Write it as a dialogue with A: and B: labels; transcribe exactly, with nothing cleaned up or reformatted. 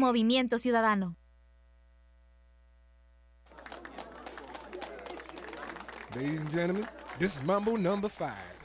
A: Movimiento Ciudadano.
B: Ladies and gentlemen, this is Mambo number five.